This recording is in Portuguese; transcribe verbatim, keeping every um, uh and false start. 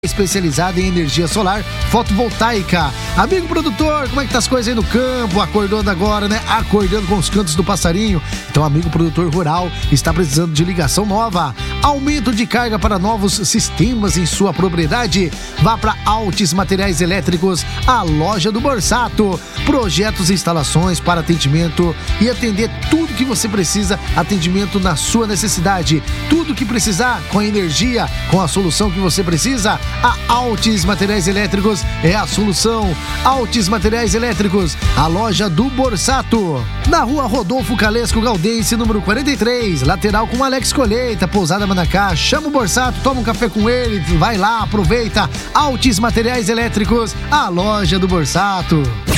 especializada em energia solar fotovoltaica. Amigo produtor, como é que tá as coisas aí no campo? Acordando agora, né? Acordando com os cantos do passarinho. Então, amigo produtor rural, está precisando de ligação nova, aumento de carga para novos sistemas em sua propriedade? Vá para Altis Materiais Elétricos, a loja do Borsato. Projetos e instalações para atendimento e atender tudo que você precisa, atendimento na sua necessidade. Tudo que precisar com a energia, com a solução que você precisa, a Altis Materiais Elétricos é a solução. Altis Materiais Elétricos, a loja do Borsato. Na rua Rodolfo Calesco Galdense, número quarenta e três, lateral com Alex Colheita, Pousada Manacá. Chama o Borsato, toma um café com ele, vai lá, aproveita. Altis Materiais Elétricos, a loja do Borsato.